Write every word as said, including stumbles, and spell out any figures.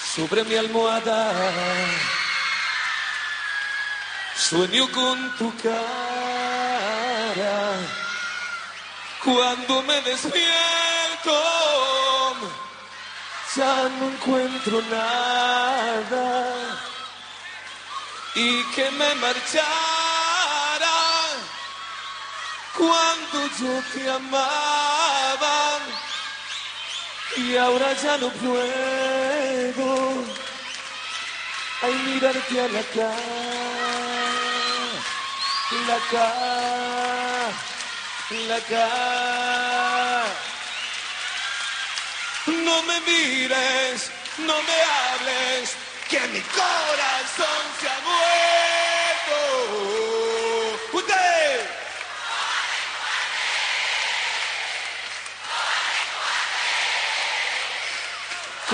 sobre mi almohada. Sueño con tu cara. Cuando me despierto, ya no encuentro nada. Y que me marchara cuando yo te amaba. Y ahora ya no puedo, ay, mirarte a la cara, la cara, la cara. No me mires, no me hables, que mi corazón se ha muerto.